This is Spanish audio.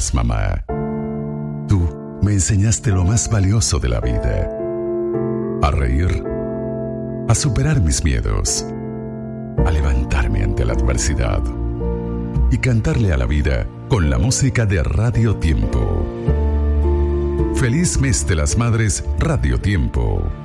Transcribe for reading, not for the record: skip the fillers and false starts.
días, mamá. Tú me enseñaste lo más valioso de la vida: a reír, a superar mis miedos, a levantarme ante la adversidad y cantarle a la vida con la música de Radio Tiempo. Feliz mes de las Madres, Radio Tiempo.